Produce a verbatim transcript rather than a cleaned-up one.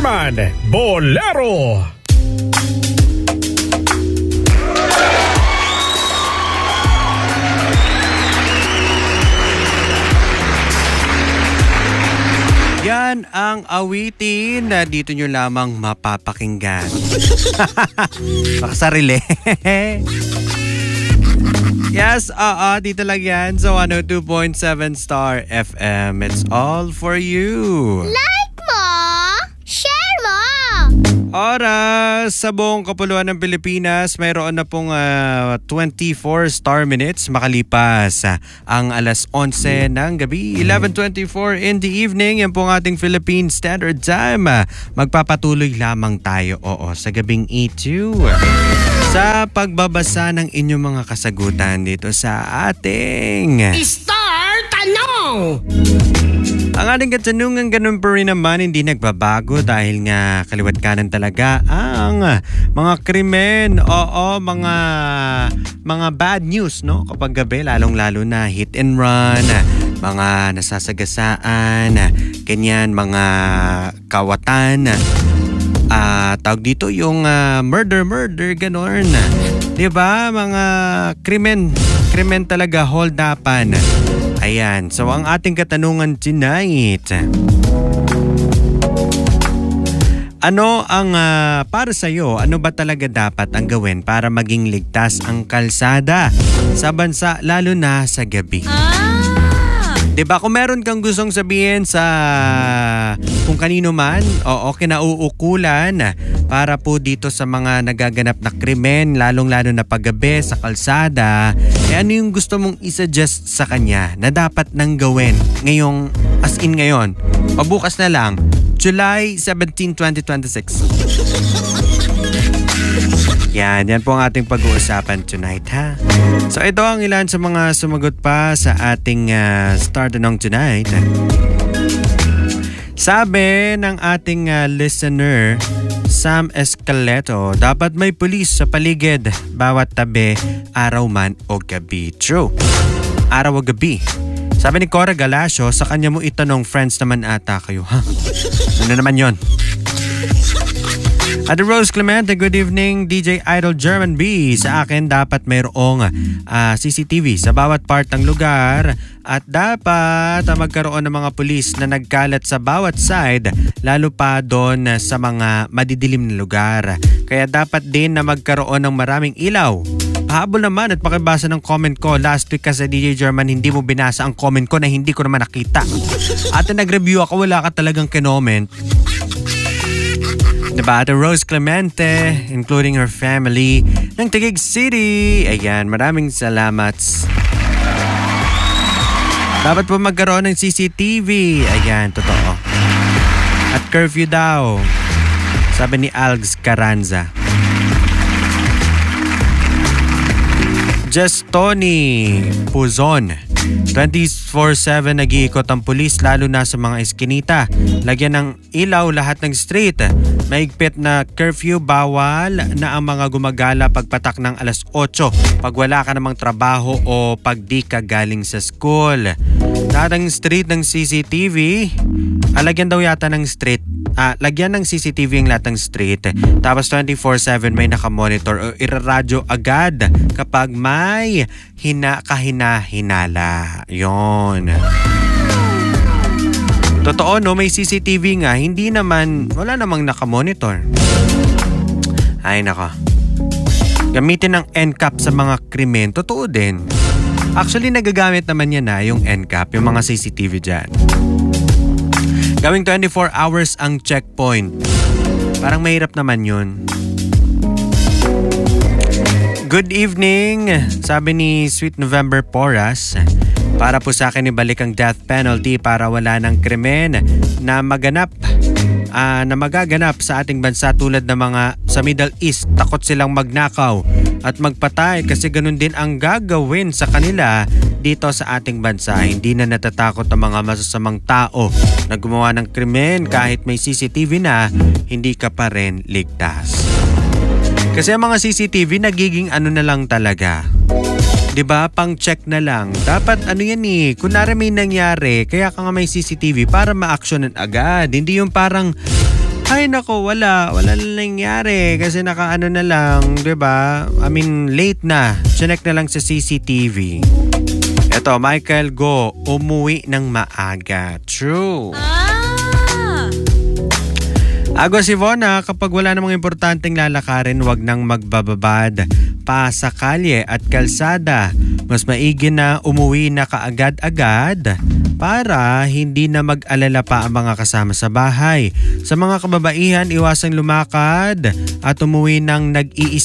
German Bolero. Yan ang awitin na dito nyo lamang mapapakinggan. Makasarili. Yes, oo, dito lang yan sa one oh two point seven Star F M. It's all for you. Like mo! Share mo! Oras sa buong kapuluan ng Pilipinas, mayroon na pong uh, twenty-four star minutes makalipas uh, ang alas onse ng gabi, eleven twenty-four in the evening. Yan pong ating Philippine Standard Time. Uh, magpapatuloy lamang tayo, oo, sa gabing ito sa pagbabasa ng inyong mga kasagutan dito sa ating Star Tanong! Ang ating katanungan ganun pa rin naman hindi nagbabago dahil nga kaliwat kanan talaga ang mga krimen. Oo, mga mga bad news, no? Kapag gabi, lalong-lalo na hit and run, mga nasasagasaan, ganyan, mga kawatan. Ah, uh, tawag dito yung uh, murder, murder, ganun. Diba? Mga krimen, krimen talaga, hold-upan. Ayan, so ang ating katanungan tonight, ano ang uh, para sa'yo, ano ba talaga dapat ang gawin para maging ligtas ang kalsada sa bansa lalo na sa gabi? Ah! Diba kung meron kang gustong sabihin sa kung kanino man, o kinauukulan para po dito sa mga nagaganap na krimen, lalong-lalo na paggabi sa kalsada, eh ano yung gusto mong isuggest sa kanya na dapat nang gawin ngayong, as in ngayon, o bukas na lang, July seventeenth, twenty twenty-six. Yan, yan po ang ating pag-uusapan tonight, ha? So ito ang ilan sa mga sumagot pa sa ating uh, Star Tanong tonight. Sabi ng ating uh, listener, Sam Escaleto, dapat may pulis sa paligid bawat tabi, araw man o gabi. True. Araw o gabi. Sabi ni Cora Galasio, sa kanya mo itanong, friends naman ata kayo, ha? Ano naman yon? At Rose Clemente, good evening, D J Idol German B. Sa akin, dapat mayroong uh, C C T V sa bawat part ng lugar at dapat uh, magkaroon ng mga pulis na nagkalat sa bawat side, lalo pa doon sa mga madidilim na lugar. Kaya dapat din na magkaroon ng maraming ilaw. Habol naman at pakibasa ng comment ko last week kasi D J German, hindi mo binasa ang comment ko na hindi ko naman nakita. At nag-review ako, wala ka talagang kinoment. Diba? At Rose Clemente, including her family ng Taguig City. Ayan, maraming salamat. Dapat po magkaroon ng C C T V. Ayan, totoo. At curfew daw, sabi ni Algs Caranza. Just Tony Puzon, twenty-four seven nag-iikot ang pulis lalo na sa mga eskinita. Lagyan ng ilaw lahat ng street. Maigpit na curfew, bawal na ang mga gumagala pagpatak ng alas otso pag wala ka namang trabaho o pag di ka galing sa school. Lahat ng street ng C C T V, ah, lagyan daw yata ng street. Ah, lagyan ng C C T V ang lahat ng street. Tapos twenty-four seven may nakamonitor o iraradyo agad kapag may hina kahina-hinala. Yon. Totoo, no? May C C T V nga. Hindi naman, wala namang nakamonitor. Ay, nako. Gamitin ng N C A P sa mga krimen. Totoo din. Actually, nagagamit naman yan na yung N C A P, yung mga C C T V dyan. Gawing twenty-four hours ang checkpoint. Parang mahirap naman yun. Good evening, sabi ni Sweet November Poras. Para po sa akin ibalik ang death penalty para wala ng krimen na maganap uh, na magaganap sa ating bansa tulad ng mga sa Middle East. Takot silang magnakaw at magpatay kasi ganun din ang gagawin sa kanila dito sa ating bansa. Hindi na natatakot ang mga masasamang tao na gumawa ng krimen. Kahit may C C T V na, hindi ka pa rin ligtas. Kasi ang mga C C T V nagiging ano na lang talaga. 'Di ba? Pang-check na lang. Dapat ano yan eh, kunwari may nangyari, kaya ka nga may C C T V para ma-actionan agad. Hindi yung parang Ay nako, wala. Wala na nangyari kasi nakaano na lang, 'di ba? I mean, late na. Chinek na lang sa C C T V. Eto, Michael Go, umuwi ng maaga. True. Ah! Agos Ivona, kapag wala namang importanteng lalakarin, wag nang magbababad pa sa kalye at kalsada. Mas maigi na umuwi na kaagad-agad para hindi na mag-alala pa ang mga kasama sa bahay. Sa mga kababaihan, iwasang lumakad at umuwi ng nag-iisa